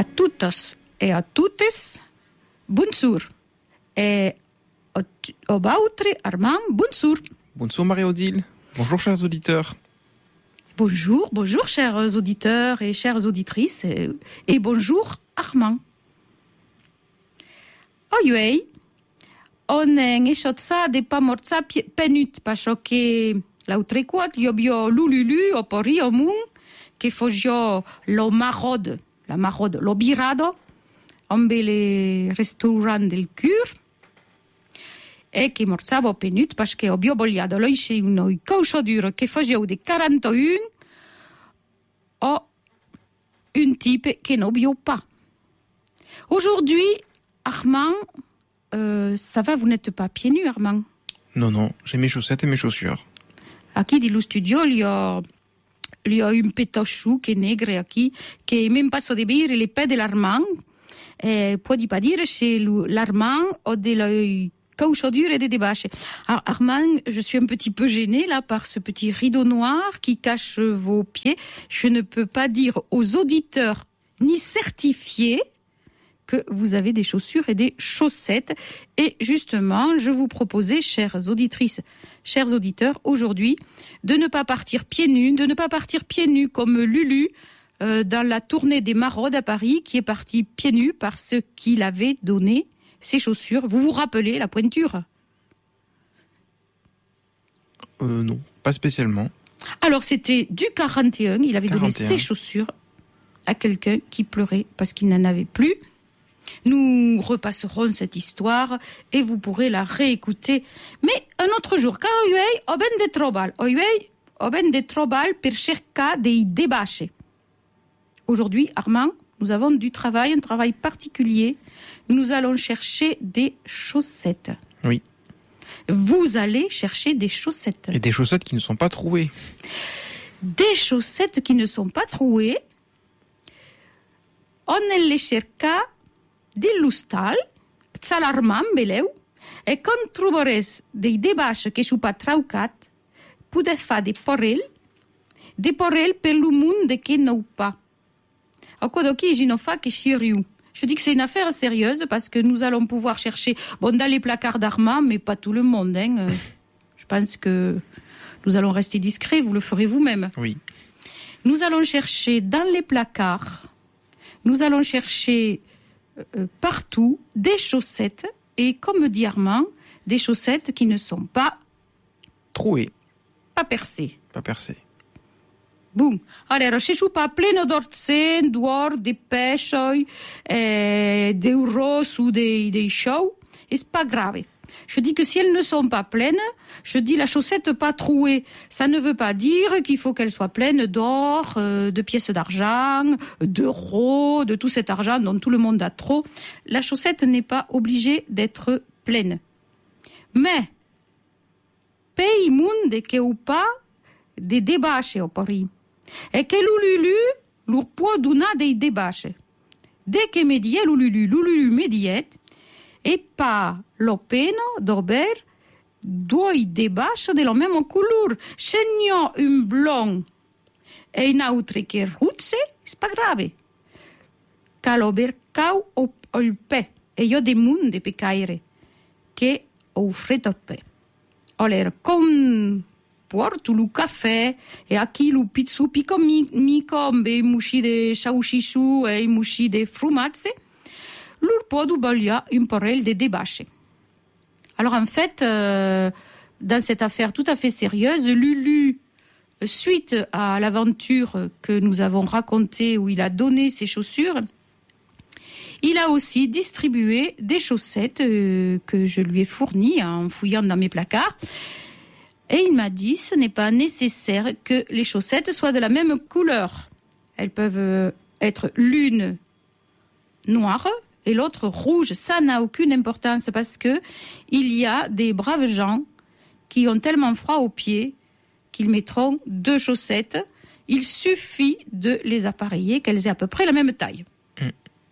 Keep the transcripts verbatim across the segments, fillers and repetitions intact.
A toutes et à toutes, bonjour. Et au bautre, Armand, bonjour. Bonjour Marie-Odile. Bonjour chers auditeurs. Bonjour, bonjour chers auditeurs et chères auditrices. Et, et bonjour Armand. Oiei, on est ça de pas morza penut, parce que l'autre quoi, il y a lululu, au pori, au moun, que fogio lo marode, la marode, lo birado, ombe les restaurants del cur, e che morzavo penut, parce que obio bogliado lo isce uno cauchodure che fogio de quarante-un, o un type que n'obio pas. Aujourd'hui, Armand, euh, ça va, vous n'êtes pas pieds nus, Armand? Non, non, j'ai mes chaussettes et mes chaussures. Aqui di lo studio, il y a, il y a un pétochou qui est nègre, aqui, qui même pas de dire les pieds de l'Armand. Et può pas dire chez l'Armand ou de la cauchodure et des débâches. Alors, Armand, je suis un petit peu gênée, là, par ce petit rideau noir qui cache vos pieds. Je ne peux pas dire aux auditeurs, ni certifier, que vous avez des chaussures et des chaussettes. Et justement, je vous proposais, chères auditrices, chers auditeurs, aujourd'hui, de ne pas partir pieds nus, de ne pas partir pieds nus comme Lulu euh, dans la tournée des maraudes à Paris, qui est parti pieds nus parce qu'il avait donné ses chaussures. Vous vous rappelez la pointure? Euh, non, pas spécialement. Alors, c'était du quarante et un, il avait quarante et un. donné ses chaussures à quelqu'un qui pleurait parce qu'il n'en avait plus. Nous repasserons cette histoire et vous pourrez la réécouter. Mais un autre jour, car oiei o ben de trobal, oiei o ben de trobal per cerca dei débâches. Aujourd'hui, Armand, nous avons du travail, un travail particulier. Nous allons chercher des chaussettes. Oui. Vous allez chercher des chaussettes. Et des chaussettes qui ne sont pas trouées. Des chaussettes qui ne sont pas trouées. On les cerca dill'ustal, salarman beleu, e quand trobarés des débâches que sont pas traucat, poudez faire des porrels, des porrels per le monde que n'ont pas. A quoi d'oki, j'y n'en fais que chiriou. Je dis que c'est une affaire sérieuse parce que nous allons pouvoir chercher, bon, dans les placards d'Armand, mais pas tout le monde, hein. Euh, je pense que nous allons rester discrets, vous le ferez vous-même. Oui. Nous allons chercher dans les placards, nous allons chercher euh, partout des chaussettes, et comme dit Armand, des chaussettes qui ne sont pas Trouées. pas percées. Pas percées. Bom, allora, se je pas plein d'orcen, d'or, de pêche, eh, de roses ou des de choux, c'est pas grave. Je dis que si elles ne sont pas pleines, je dis la chaussette pas trouée. Ça ne veut pas dire qu'il faut qu'elle soit pleine d'or, euh, de pièces d'argent, d'euros, de tout cet argent dont tout le monde a trop. La chaussette n'est pas obligée d'être pleine. Mais, pei monde que ou pas des débâches au Paris. Et que l'ululu, l'ur può dona dei débâches. Dès que me dit l'ululu, l'ululu me dit, et pas l'openo d'ober due débâches de la même couleur. Se n'yo un blond et un autre que rouge, c'est pas grave. Cal ober cau o il pe, e io de monde pecaire, che o freddo pe. Alors, comme porto le café et aqui le pizzu pico mi, mi combe musci de chauchisou et musci de frumazze, l'ur podu baglia un porel de débâches. Alors en fait, euh, dans cette affaire tout à fait sérieuse, Lulu, suite à l'aventure que nous avons racontée où il a donné ses chaussures, il a aussi distribué des chaussettes euh, que je lui ai fournies en fouillant dans mes placards. Et il m'a dit, ce n'est pas nécessaire que les chaussettes soient de la même couleur. Elles peuvent être l'une noire et l'autre rouge. Ça n'a aucune importance parce que il y a des braves gens qui ont tellement froid aux pieds qu'ils mettront deux chaussettes. Il suffit de les appareiller, qu'elles aient à peu près la même taille. Mm.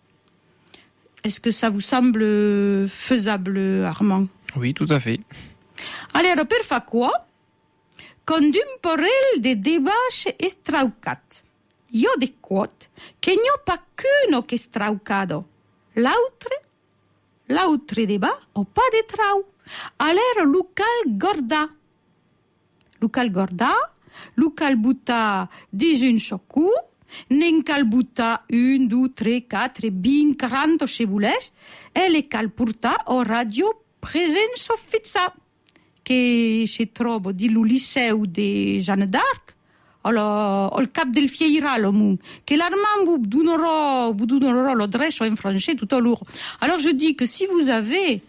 Est-ce que ça vous semble faisable, Armand? Oui, tout à fait. Alors, per fa quoi? Con un porel de débâches estraucat. io de quot, che n'ho pas qu'uno che straucado. L'autre, l'autre de bas, o pas de trau. Alors, Lucal gorda. Lucal gorda, Lucal buta dix-un chocou, n'en cal buta un, deux, tre, quatre, vint, quaranta cebulès, e le cal portar o radio presenza fissa, che si trova di lo liceu de Jeanne d'Arc, au cap del Fieiral, au monde, que l'Armand vous donnera, vous donnera l'adresse en français tout à l'heure. Alors je dis que si vous avez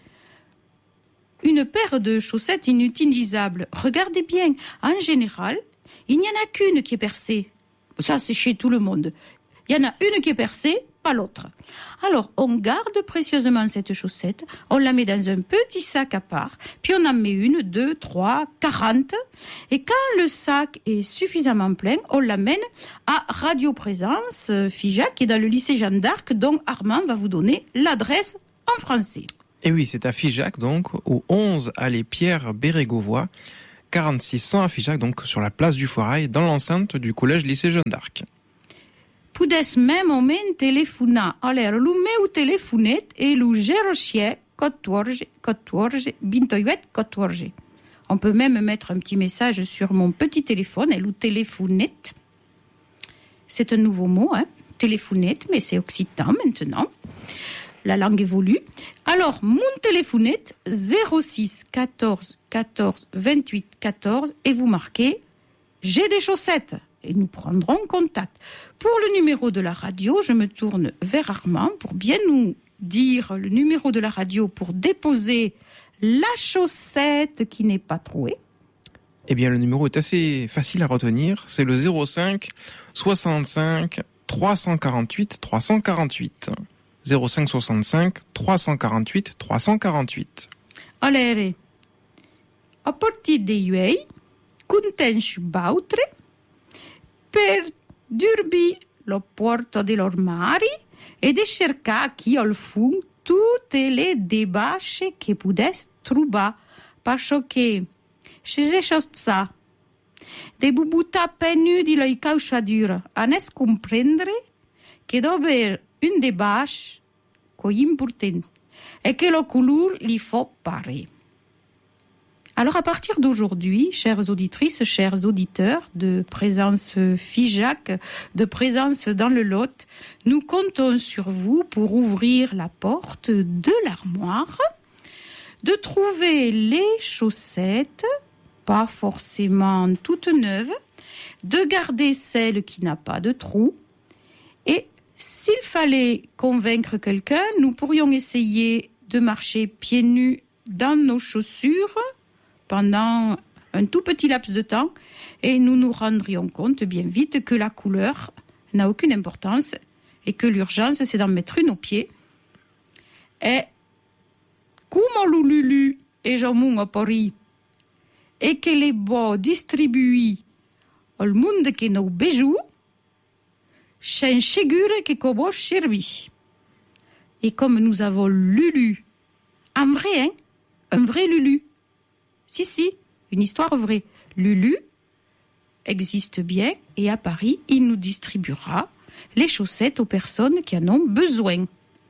une paire de chaussettes inutilisables, regardez bien, en général, il n'y en a qu'une qui est percée. Ça, c'est chez tout le monde. Il y en a une qui est percée, pas l'autre. Alors, on garde précieusement cette chaussette, on la met dans un petit sac à part, puis on en met une, deux, trois, quarante, et quand le sac est suffisamment plein, on l'amène à Radio Présence Figeac, qui est dans le lycée Jeanne d'Arc, dont Armand va vous donner l'adresse en français. Et oui, c'est à Figeac, donc, au onze allée Pierre Bérégovoy, quarante-six cents à Figeac, donc sur la place du Foirail, dans l'enceinte du collège lycée Jeanne d'Arc. Pudes même moment telefonar. Alors, le meu telefonet est le zéro six quatorze quatorze vingt-huit quatorze. On peut même mettre un petit message sur mon petit téléphone, et le téléphonet. C'est un nouveau mot, hein, téléphonet, mais c'est occitan maintenant. La langue évolue. Alors, mon téléphonet, zéro six quatorze quatorze vingt-huit quatorze, et vous marquez « J'ai des chaussettes ». Et nous prendrons contact. Pour le numéro de la radio, je me tourne vers Armand pour bien nous dire le numéro de la radio pour déposer la chaussette qui n'est pas trouée. Eh bien, le numéro est assez facile à retenir. C'est le zéro cinq soixante-cinq trois cent quarante-huit trois cent quarante-huit. zéro cinq soixante-cinq trois cent quarante-huit trois cent quarante-huit. Alors, a partir de ieri, contento bautre, per dirvi lo porto dell'ormari e di cercare qui al fond tutte le debasce che potesse trovare, parce che se je ça de bubuta penu di la cauchadura, anes comprendere che dover un debasce co important et que le couleur li faut parer. Alors à partir d'aujourd'hui, chères auditrices, chers auditeurs de Présence Figeac, de Présence dans le Lot, nous comptons sur vous pour ouvrir la porte de l'armoire, de trouver les chaussettes, pas forcément toutes neuves, de garder celle qui n'a pas de trou, et s'il fallait convaincre quelqu'un, nous pourrions essayer de marcher pieds nus dans nos chaussures pendant un tout petit laps de temps, et nous nous rendrions compte bien vite que la couleur n'a aucune importance et que l'urgence, c'est d'en mettre une au pied. Et comme le Lulu et Jamon à Paris, et que les beaux distribués au monde que nos bijoux, c'est sûr que comment servi. Et comme nous avons Lulu, un vrai, hein, un vrai Lulu. Si, si, une histoire vraie. Lulu existe bien et à Paris, il nous distribuera les chaussettes aux personnes qui en ont besoin.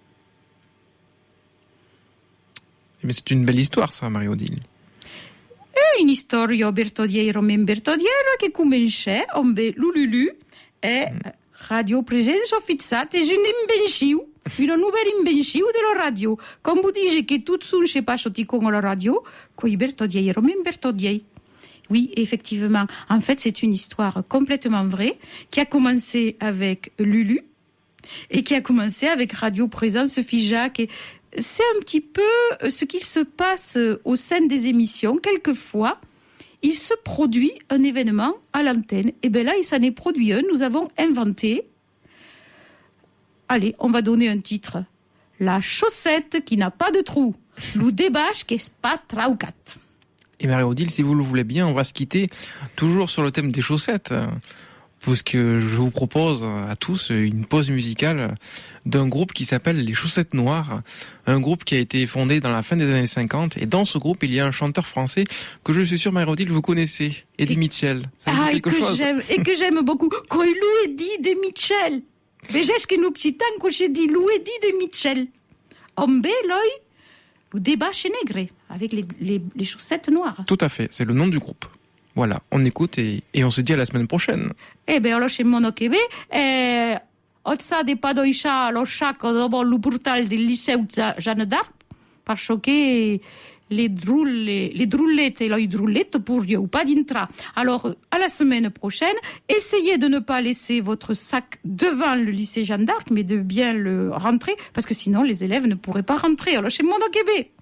Mais c'est une belle histoire, ça, Marie-Odile. È una storia Bertodiero men Bertodiero che comincia amb Lulu e Radio Presenza fixata è un'invenzione, una nuova invenzione della radio. Come vous dites que tout son chez pas choti con la radio, coi Bertodiero men Bertodiero. Oui, effectivement. En fait, c'est une histoire complètement vraie qui a commencé avec Lulu et qui a commencé avec Radio Présence Figeac. Et c'est un petit peu ce qui se passe au sein des émissions. Quelquefois, il se produit un événement à l'antenne. Et bien là, il s'en est produit un. Nous avons inventé. Allez, on va donner un titre. La chaussette qui n'a pas de trou. Lou débâche qui est pas traucat. Et Marie-Odile, si vous le voulez bien, on va se quitter toujours sur le thème des chaussettes. puisque je vous propose à tous une pause musicale d'un groupe qui s'appelle Les Chaussettes Noires, un groupe qui a été fondé dans la fin des années cinquante, et dans ce groupe, il y a un chanteur français que je suis sûr, Marie-Odile, vous connaissez, Eddie et... Mitchell. Ça vous ah, dit quelque et que chose j'aime, et que j'aime beaucoup. Quand il est Eddie de Mitchell. Veges que nous petits quand j'ai dit Lou Eddie de Mitchell. Ombe, l'œil, ou débat chez Nègre, avec les, les, les chaussettes noires. Tout à fait, c'est le nom du groupe. Voilà, on écoute et, et on se dit à la semaine prochaine. Eh bien, alors, chez Monokebe, eh, Otsa de Padoisha, lo chaco, dopo le portal del liceu Jeanne d'Arc, parce que les drôles, les drôlettes et les drôlettes pour ou pas d'intra. Alors, à la semaine prochaine, essayez de ne pas laisser votre sac devant le lycée Jeanne d'Arc, mais de bien le rentrer, parce que sinon, les élèves ne pourraient pas rentrer. Alors, chez Monokebe.